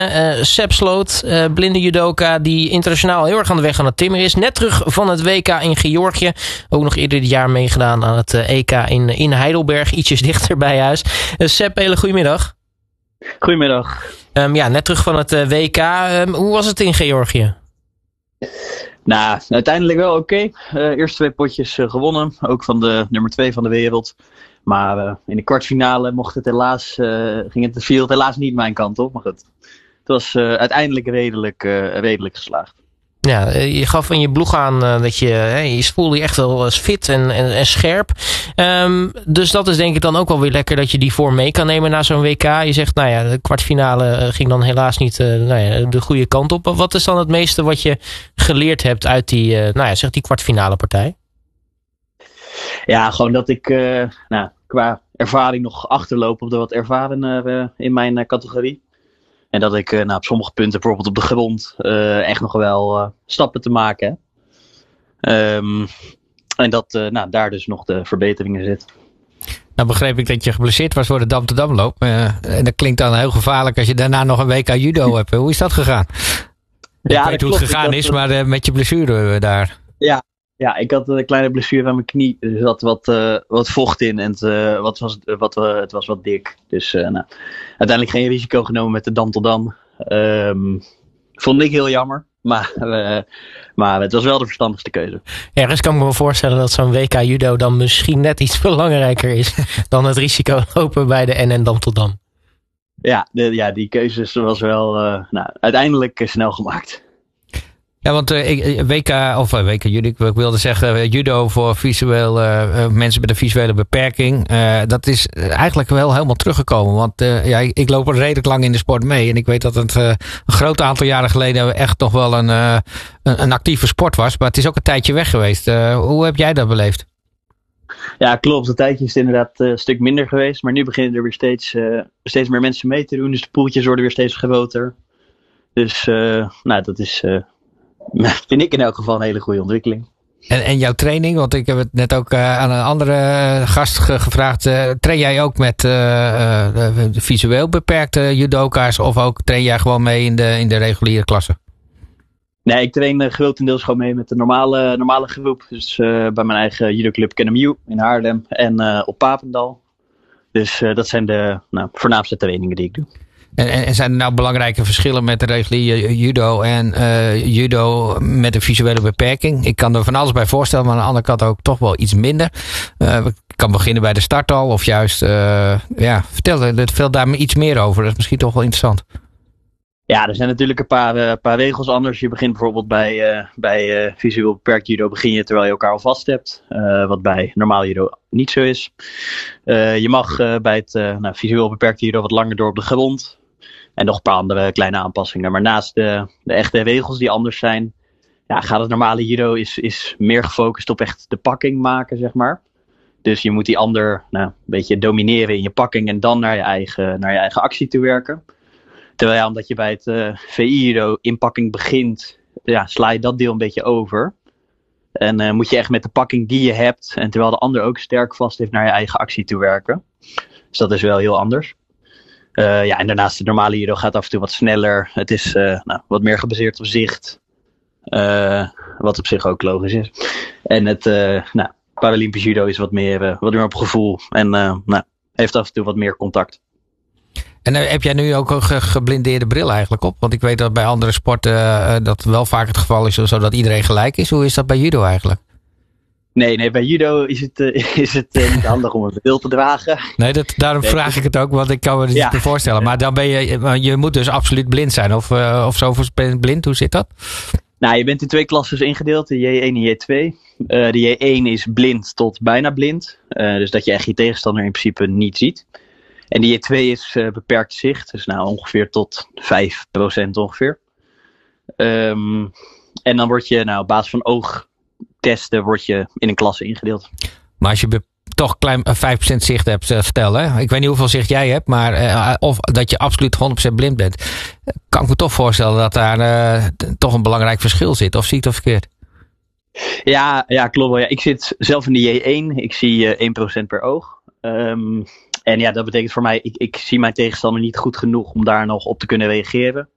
Seb Sloot, blinde judoka die internationaal heel erg aan de weg aan het timmeren is. Net terug van het WK in Georgië. Ook nog eerder dit jaar meegedaan aan het EK in Heidelberg. Ietsjes dichter bij huis. Seb, hele goedemiddag. Goedemiddag. Net terug van het WK. Hoe was het in Georgië? Nou, uiteindelijk wel oké. Eerst 2 potjes gewonnen. Ook van de nummer 2 van de wereld. Maar in de kwartfinale viel het helaas niet mijn kant op. Maar goed, het was uiteindelijk redelijk geslaagd. Ja, je gaf in je blog aan dat je voelde je echt wel eens fit en scherp. Dus dat is denk ik dan ook wel weer lekker dat je die vorm mee kan nemen na zo'n WK. Je zegt, de kwartfinale ging dan helaas niet de goede kant op. Wat is dan het meeste wat je geleerd hebt uit die kwartfinale partij? Ja, gewoon dat ik qua ervaring nog achterloop op de wat ervaren in mijn categorie. En dat ik op sommige punten, bijvoorbeeld op de grond, echt nog wel stappen te maken heb. En dat daar dus nog de verbeteringen zitten. Nou begreep ik dat je geblesseerd was voor de Dam-te-Damloop. En dat klinkt dan heel gevaarlijk als je daarna nog een WK judo hebt. Hoe is dat gegaan? Ik weet hoe het gegaan is, maar met je blessure daar. Ja, ik had een kleine blessure aan mijn knie. Er zat wat vocht in en het was wat dik. Dus uiteindelijk geen risico genomen met de Dam-te-Dam. Vond ik heel jammer. Maar het was wel de verstandigste keuze. Ergens kan ik me wel voorstellen dat zo'n WK judo dan misschien net iets belangrijker is dan het risico lopen bij de NN Dam-te-Dam. Ja, die keuze was wel uiteindelijk snel gemaakt. Ja, want WK judo, ik wilde zeggen judo voor mensen met een visuele beperking. Dat is eigenlijk wel helemaal teruggekomen. Want ik loop er redelijk lang in de sport mee. En ik weet dat het een groot aantal jaren geleden echt nog wel een actieve sport was. Maar het is ook een tijdje weg geweest. Hoe heb jij dat beleefd? Ja, klopt. Een tijdje is het inderdaad een stuk minder geweest. Maar nu beginnen er weer steeds meer mensen mee te doen. Dus de poeltjes worden weer steeds groter. Dus dat is... vind ik in elk geval een hele goede ontwikkeling. En jouw training, want ik heb het net ook aan een andere gast gevraagd. Train jij ook met visueel beperkte judoka's of ook train jij gewoon mee in de reguliere klasse? Nee, ik train grotendeels gewoon mee met de normale groep. Dus bij mijn eigen judoclub KNMU in Haarlem en op Papendal. Dus dat zijn de voornaamste trainingen die ik doe. En zijn er nou belangrijke verschillen met de reguliere judo en judo met een visuele beperking? Ik kan er van alles bij voorstellen, maar aan de andere kant ook toch wel iets minder. Ik kan beginnen bij de start al of juist, vertel daar me iets meer over. Dat is misschien toch wel interessant. Ja, er zijn natuurlijk een paar regels anders. Je begint bijvoorbeeld bij visueel beperkt judo begin je terwijl je elkaar al vast hebt. Wat bij normaal judo niet zo is. Je mag bij het visueel beperkt judo wat langer door op de grond. En nog een paar andere kleine aanpassingen. Maar naast de echte regels die anders zijn, gaat het normale judo is meer gefocust op echt de pakking maken, zeg maar. Dus je moet die ander een beetje domineren in je pakking en dan naar je eigen actie toe werken. Terwijl omdat je bij het VI-judo inpakking begint, sla je dat deel een beetje over. En moet je echt met de pakking die je hebt, en terwijl de ander ook sterk vast heeft, naar je eigen actie toe werken. Dus dat is wel heel anders. En daarnaast de normale judo gaat af en toe wat sneller. Het is wat meer gebaseerd op zicht. Wat op zich ook logisch is. En het Paralympisch judo is wat meer op gevoel. En heeft af en toe wat meer contact. En heb jij nu ook een geblindeerde bril eigenlijk op? Want ik weet dat bij andere sporten dat wel vaak het geval is, zodat iedereen gelijk is. Hoe is dat bij judo eigenlijk? Nee, bij judo is het niet handig om een bril te dragen. Nee, daarom vraag ik het ook, want ik kan me niet voorstellen. Maar dan je moet dus absoluut blind zijn. Of zo blind, hoe zit dat? Nou, je bent in 2 klassen ingedeeld, de J1 en J2. De J1 is blind tot bijna blind. Dus dat je echt je tegenstander in principe niet ziet. En die J2 is beperkt zicht, dus ongeveer tot 5% ongeveer. En dan word je op basis van oogtesten in een klasse ingedeeld. Maar als je toch klein 5% zicht hebt, vertel hè. Ik weet niet hoeveel zicht jij hebt, maar of dat je absoluut 100% blind bent. Kan ik me toch voorstellen dat daar toch een belangrijk verschil zit, of zie ik dat verkeerd? Ja, klopt wel. Ja. Ik zit zelf in de J1, ik zie 1% per oog. En dat betekent voor mij, ik zie mijn tegenstander niet goed genoeg om daar nog op te kunnen reageren.